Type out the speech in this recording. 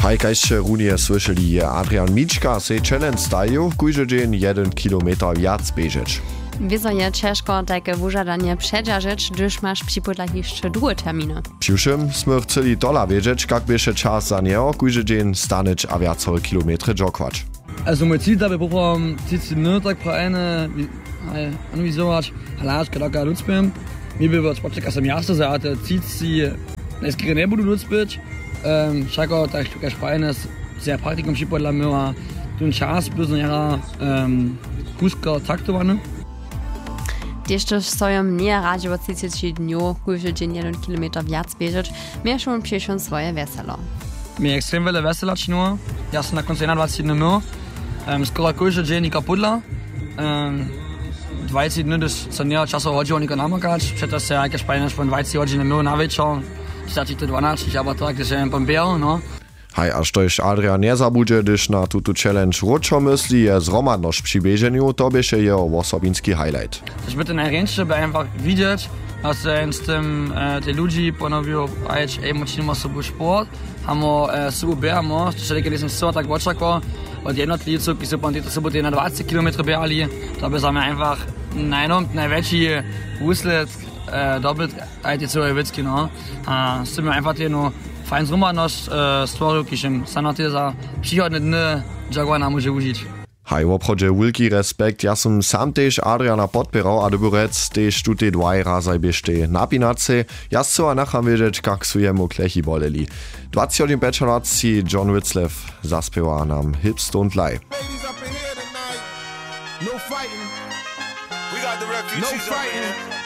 Hajkajście runie słyszeli je Adrian Mička, se challenge staju, kujże dzień 1 kilometer wiac bieżeć. Wieso je ciężko takie wyżadanie przedziarzyć, gdyż masz przypodlać jeszcze długie terminy. Przyszym sme chcieli tola wiedzieć, jak biesze czas za niego, kujże dzień stanąć a wiacore kilometry jogwać. Also mein Ziel da, wir brauchen 30 Minuten pro eine, anvizovat, halač, kada ludzbim. Mi bi od spočeka sam jasno za te cici, najskrive ne budu ludzbić. Šako, tak štukaš po eine, sehr praktikum šipodla miła, tu čas, blizu njera kusko taktovane. Jeszcze stoją nie radzie od 30 dni, kujże dzień 1 kilometr wiac bieżeć, mieszą przyszą swoje weselo. Mi ekstrem wiele weselać nur. Ja sam na końcu 21 dni. Skoro kujże dzień nika pudla. 20 dni, gdyż co nie czasu chodziło nika namakać. Przeto się jakieś pajne szpon 20 godzin miło na wieczór. Starczy to 12, aber tak, że jem pombiał, no. Haj, aż tož Adrian nie zabudže, gdyż na tutu challenge ručo myśli je zromadność przy bieżeniu, to bieše jeho osobinski highlight. Ich bitte najręczej, by einfach widzieć, dass z tym te ludzi ponowią, ej, musimy sobie sport, mamy sobie bieramo, czyli kiedy jestem so tak oczekał, od jednotlivców, którzy są te soboty na 20 km biali, to by sami einfach największy uslet dobyt, a te całe witzki, no. Z tym einfach no fajn zromadność stworzył, kiedy sanoty za przychodne dni jogwana może użyć. Haj, w obchodzie wielki respekt, ja sam też Adriana podpierał, a doborec też tutaj dwaj razaj biešte napinace. Ja chcę nacham wiedzieć, jak su jemu klechi boleli. 25 nocy John Witzlew zaspiewa nam Hips Don't Lie. No fighting.